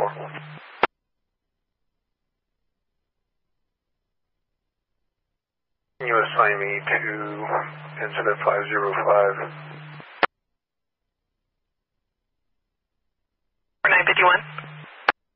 4. Can you assign me to incident 505?